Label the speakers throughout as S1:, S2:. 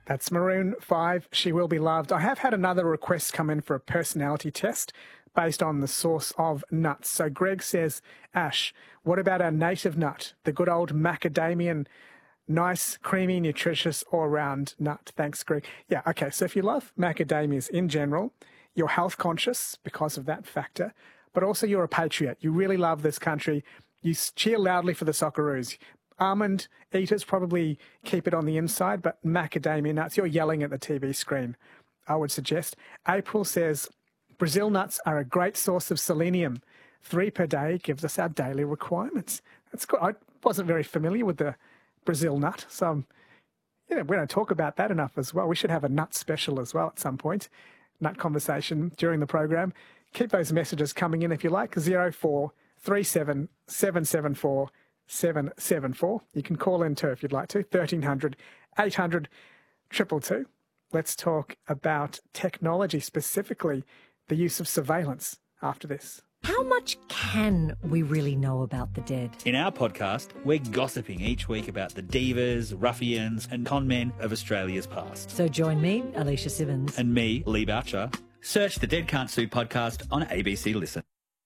S1: That's Maroon 5, She Will Be Loved. I have had another request come in for a personality test based on the source of nuts. So Greg says, Ash, what about our native nut, the good old macadamian, nice, creamy, nutritious, all-round nut? Thanks, Greg. Yeah, okay, so if you love macadamias in general, you're health conscious because of that factor, but also you're a patriot. You really love this country. You cheer loudly for the Socceroos. Almond eaters probably keep it on the inside, but macadamia nuts, you're yelling at the TV screen, I would suggest. April says, Brazil nuts are a great source of selenium. 3 per day gives us our daily requirements. That's good. I wasn't very familiar with the Brazil nut, so we don't talk about that enough as well. We should have a nut special as well at some point, nut conversation during the program. Keep those messages coming in if you like, 0437 774 774. You can call in too if you'd like to, 1300 800 222. Let's talk about technology, specifically the use of surveillance after this.
S2: How much can we really know about the dead?
S3: In our podcast, we're gossiping each week about the divas, ruffians and con men of Australia's past.
S2: So join me, Alicia Simmons.
S3: And me, Lee Boucher. Search the Dead Can't Sue podcast on ABC Listen.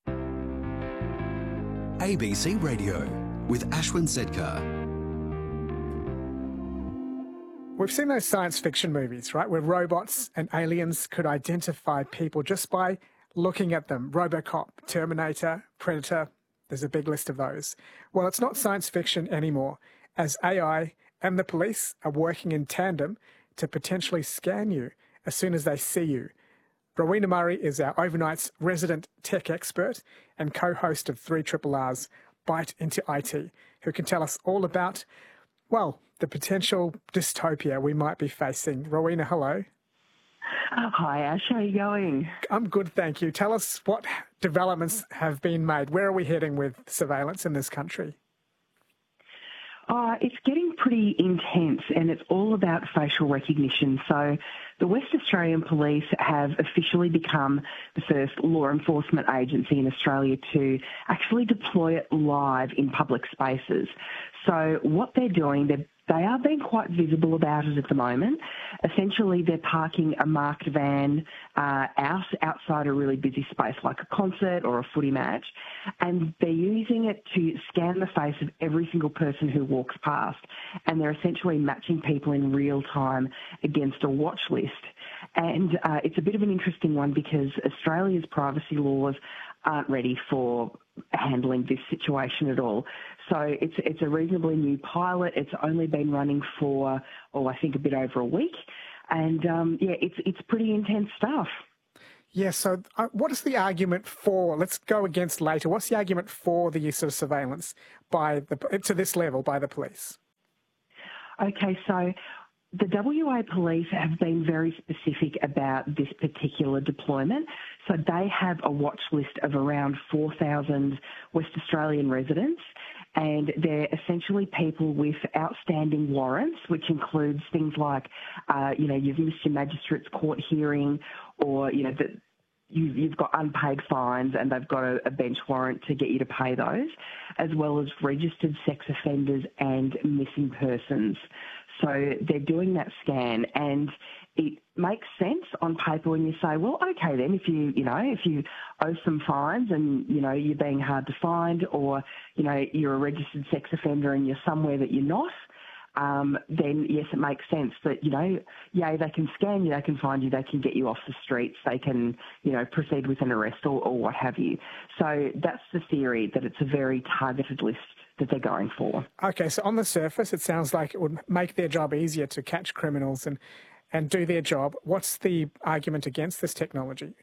S4: ABC Radio with Ashwin Sedkar.
S1: We've seen those science fiction movies, right, where robots and aliens could identify people just by looking at them. RoboCop, Terminator, Predator, there's a big list of those. Well, it's not science fiction anymore, as AI and the police are working in tandem to potentially scan you as soon as they see you. Rowena Murray is our Overnight's resident tech expert and co-host of 3RRR's Bite into IT, who can tell us all about, well, the potential dystopia we might be facing. Rowena, hello.
S5: Hi, Ash. How are you going?
S1: I'm good, thank you. Tell us what developments have been made. Where are we heading with surveillance in this country?
S5: It's getting pretty intense, and it's all about facial recognition. So the West Australian Police have officially become the first law enforcement agency in Australia to actually deploy it live in public spaces. So what they're doing, they are being quite visible about it at the moment. Essentially, they're parking a marked van outside a really busy space like a concert or a footy match, and they're using it to scan the face of every single person who walks past, and they're essentially matching people in real time against a watch list. And it's a bit of an interesting one because Australia's privacy laws aren't ready for handling this situation at all. So it's a reasonably new pilot. It's only been running for, I think a bit over a week. And, it's pretty intense stuff.
S1: Yeah, so what is the argument for, let's go against later, what's the argument for the use of surveillance to this level by the police?
S5: Okay, so the WA Police have been very specific about this particular deployment. So they have a watch list of around 4,000 West Australian residents, and they're essentially people with outstanding warrants, which includes things like, you've missed your magistrate's court hearing, or, that you've got unpaid fines and they've got a bench warrant to get you to pay those, as well as registered sex offenders and missing persons. So they're doing that scan, and it makes sense on paper when you say, well, okay, then if you owe some fines and, you're being hard to find, or, you're a registered sex offender and you're somewhere that you're not, then yes, it makes sense that, they can scan you, they can find you, they can get you off the streets, they can, proceed with an arrest or what have you. So that's the theory, that it's a very targeted list that they're going for. Okay,
S1: so on the surface, it sounds like it would make their job easier to catch criminals and do their job. What's the argument against this technology?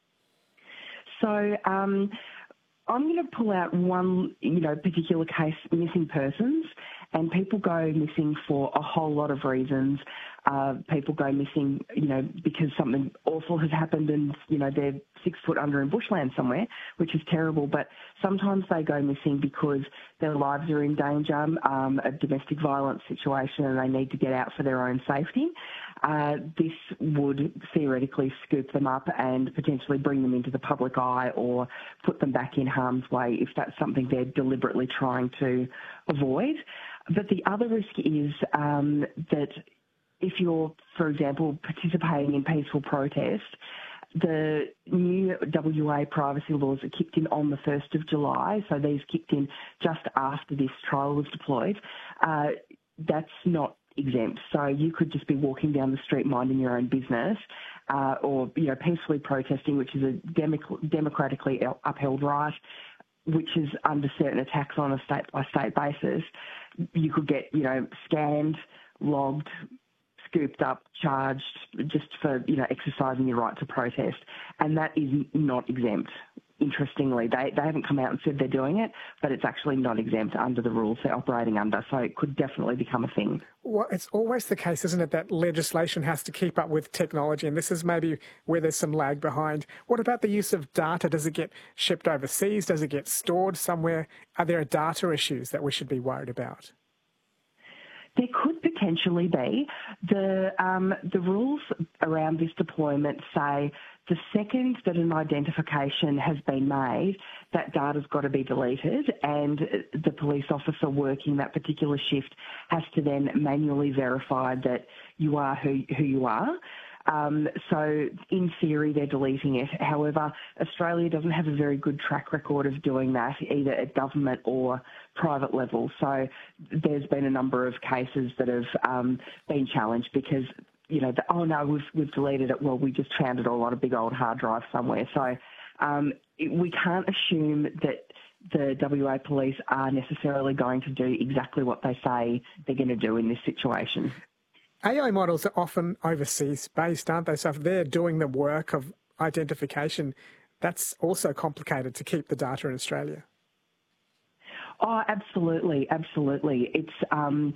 S5: So I'm going to pull out one, particular case, missing persons, and people go missing for a whole lot of reasons. People go missing, because something awful has happened and, they're 6 foot under in bushland somewhere, which is terrible. But sometimes they go missing because their lives are in danger, a domestic violence situation, and they need to get out for their own safety. This would theoretically scoop them up and potentially bring them into the public eye or put them back in harm's way if that's something they're deliberately trying to avoid. But the other risk is that if you're, for example, participating in peaceful protest, the new WA privacy laws that kicked in on the 1st of July, so these kicked in just after this trial was deployed, that's not exempt. So you could just be walking down the street minding your own business or, peacefully protesting, which is a democratically upheld right, which is under certain attacks on a state-by-state basis. You could get, scanned, logged, scooped up, charged just for, exercising your right to protest. And that is not exempt. Interestingly, they haven't come out and said they're doing it, but it's actually not exempt under the rules they're operating under. So it could definitely become a thing.
S1: Well, it's always the case, isn't it, that legislation has to keep up with technology, and this is maybe where there's some lag behind. What about the use of data? Does it get shipped overseas? Does it get stored somewhere? Are there data issues that we should be worried about?
S5: There could potentially be. The rules around this deployment say the second that an identification has been made, that data's got to be deleted, and the police officer working that particular shift has to then manually verify that you are who you are. So in theory, they're deleting it. However, Australia doesn't have a very good track record of doing that, either at government or private level. So there's been a number of cases that have been challenged because, we've deleted it. Well, we just found it all on a big old hard drive somewhere. So we can't assume that the WA police are necessarily going to do exactly what they say they're going to do in this situation.
S1: AI models are often overseas based, aren't they? So if they're doing the work of identification, that's also complicated to keep the data in Australia.
S5: Oh, absolutely. It's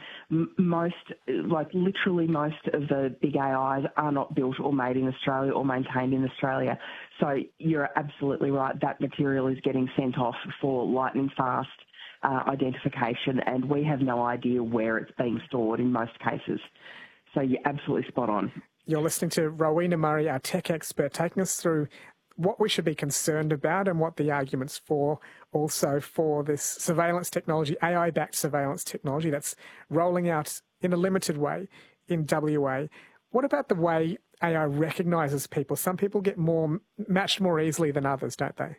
S5: literally most of the big AIs are not built or made in Australia or maintained in Australia. So you're absolutely right. That material is getting sent off for lightning fast identification, and we have no idea where it's being stored in most cases. So you're absolutely spot on. You're
S1: listening to Rowena Murray, our tech expert, taking us through what we should be concerned about and what the arguments for also for this surveillance technology, AI-backed surveillance technology that's rolling out in a limited way in WA. What about the way AI recognises people? Some people get matched more easily than others, don't they?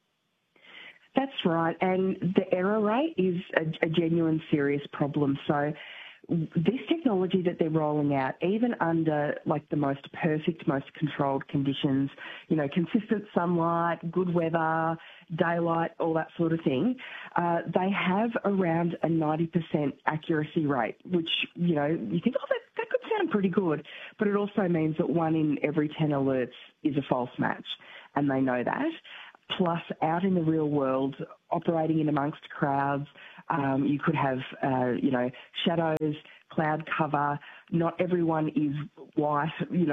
S5: That's right, and the error rate is a genuine serious problem. So this technology that they're rolling out, even under the most perfect, most controlled conditions, consistent sunlight, good weather, daylight, all that sort of thing, they have around a 90% accuracy rate, which, you think, that could sound pretty good, but it also means that 1 in every 10 alerts is a false match, and they know that. Plus, out in the real world, operating in amongst crowds, you could have, shadows, cloud cover. Not everyone is white,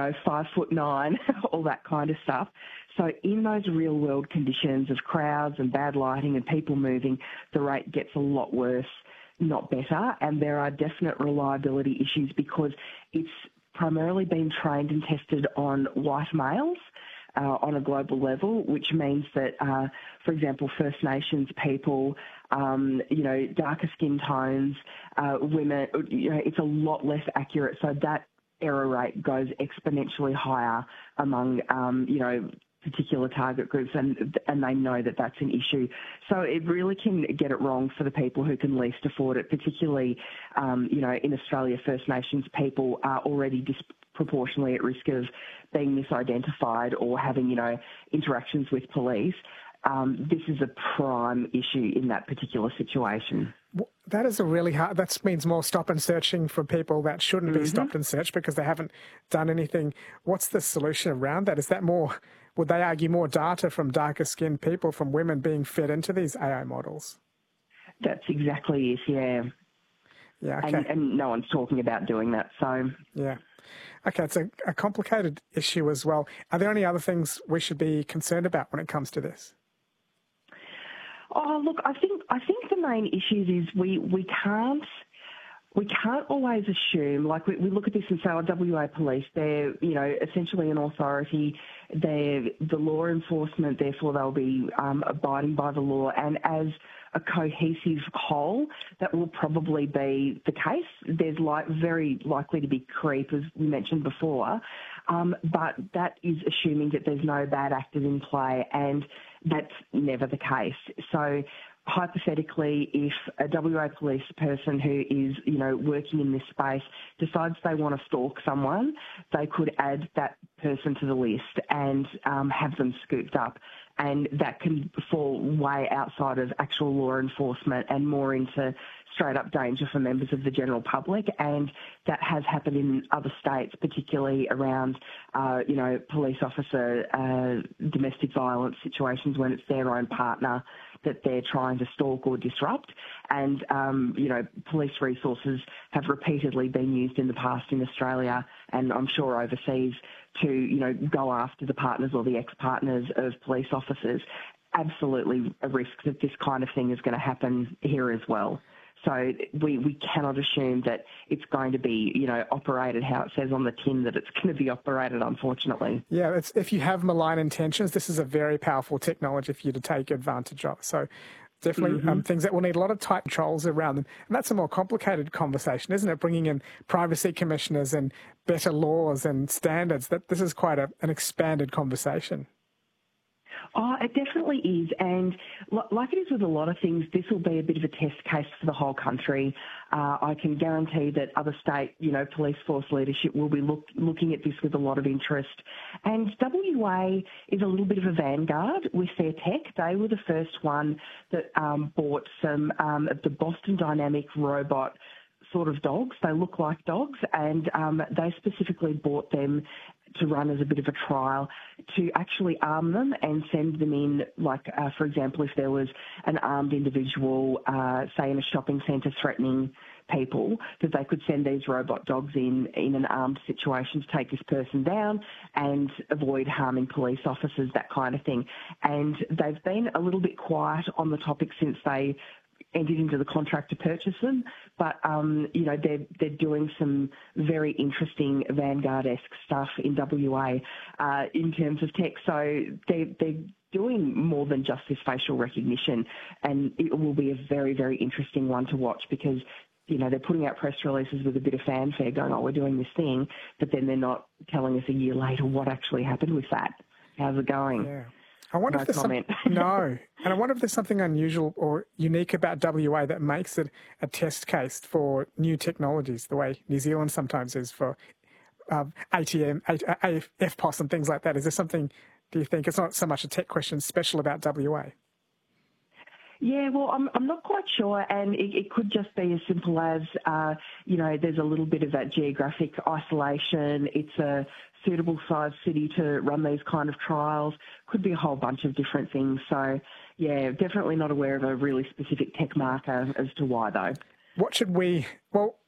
S5: 5'9", all that kind of stuff. So in those real world conditions of crowds and bad lighting and people moving, the rate gets a lot worse, not better. And there are definite reliability issues because it's primarily been trained and tested on white males. On a global level, which means that, for example, First Nations people, darker skin tones, women, it's a lot less accurate. So that error rate goes exponentially higher among, particular target groups, and they know that that's an issue. So it really can get it wrong for the people who can least afford it, particularly, in Australia, First Nations people are already disproportionately at risk of being misidentified or having, interactions with police. This is a prime issue in that particular situation.
S1: That is a really hard, that means more stop and searching for people that shouldn't be stopped and searched because they haven't done anything. What's the solution around that? Is that would they argue more data from darker skinned people, from women being fed into these AI models?
S5: That's exactly it, yeah.
S1: Yeah, okay.
S5: And no one's talking about doing that, so...
S1: Yeah. Okay, it's a complicated issue as well. Are there any other things we should be concerned about when it comes to this?
S5: Oh, look, I think the main issues is we can't always assume, we look at this and say, WA police, they're, essentially an authority, they're the law enforcement, therefore they'll be abiding by the law. And as a cohesive whole, that will probably be the case. There's very likely to be creep, as we mentioned before, but that is assuming that there's no bad actors in play, and that's never the case. So hypothetically, if a WA police person who is, working in this space decides they want to stalk someone, they could add that person to the list and have them scooped up. And that can fall way outside of actual law enforcement and more into straight up danger for members of the general public. And that has happened in other states, particularly around, police officer domestic violence situations when it's their own partner that they're trying to stalk or disrupt. And, police resources have repeatedly been used in the past in Australia and I'm sure overseas to, go after the partners or the ex-partners of police officers. Absolutely a risk that this kind of thing is going to happen here as well. So we cannot assume that it's going to be, operated how it says on the tin that it's going to be operated, unfortunately.
S1: Yeah, if you have malign intentions, this is a very powerful technology for you to take advantage of. So definitely things that will need a lot of tight controls around them. And that's a more complicated conversation, isn't it? Bringing in privacy commissioners and better laws and standards. That this is quite an expanded conversation.
S5: Oh, it definitely is. And like it is with a lot of things, this will be a bit of a test case for the whole country. I can guarantee that other state, police force leadership will be looking at this with a lot of interest. And WA is a little bit of a vanguard with their tech. They were the first one that bought some of the Boston Dynamic robot sort of dogs. They look like dogs, and they specifically bought them to run as a bit of a trial to actually arm them and send them in, for example, if there was an armed individual, say in a shopping centre threatening people, that they could send these robot dogs in an armed situation to take this person down and avoid harming police officers, that kind of thing. And they've been a little bit quiet on the topic since they entered into the contract to purchase them, but they're doing some very interesting vanguard-esque stuff in WA in terms of tech. So they're doing more than just this facial recognition, and it will be a very, very interesting one to watch because they're putting out press releases with a bit of fanfare going, oh, we're doing this thing, but then they're not telling us a year later what actually happened with that. How's it going?
S1: Yeah. I wonder
S5: no
S1: if there's
S5: comment.
S1: No. And I wonder if there's something unusual or unique about WA that makes it a test case for new technologies, the way New Zealand sometimes is for ATM, FPOS and things like that. Is there something, do you think, it's not so much a tech question, special about WA?
S5: Yeah, well, I'm not quite sure, and it could just be as simple as, there's a little bit of that geographic isolation. It's a suitable sized city to run these kind of trials. Could be a whole bunch of different things. So, yeah, definitely not aware of a really specific tech marker as to why, though.
S1: What should we, well,